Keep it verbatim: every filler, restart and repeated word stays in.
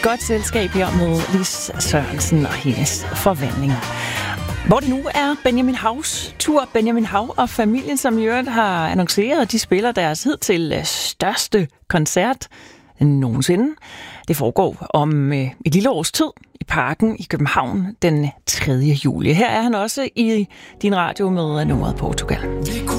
Godt selskab her med Lis Sørensen og hendes forvandling. Hvor det nu er Benjamin Haus tur. Benjamin Hav og familien, som i øvrigt har annonceret, at de spiller deres hidtil største koncert nogensinde. Det foregår om et lille års tid i Parken i København den tredje juli. Her er han også i din radio med nummeret Portugal.